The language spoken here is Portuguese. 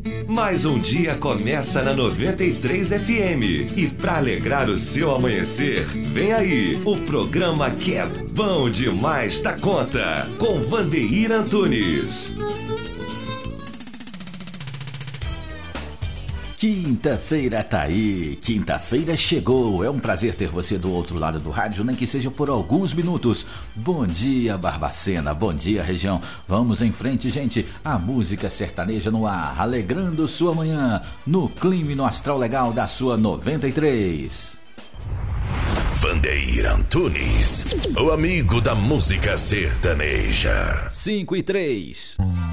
Mais um dia começa na 93 FM. E para alegrar o seu amanhecer, vem aí o programa que é bom demais da conta, com Vandeir Antunes. Quinta-feira tá aí, quinta-feira chegou. É um prazer ter você do outro lado do rádio, nem que seja por alguns minutos. Bom dia, Barbacena, bom dia, região. Vamos em frente, gente. A música sertaneja no ar, alegrando sua manhã, no clima e no astral legal da sua 93. Vandeir Antunes, o amigo da música sertaneja. 5 e 3.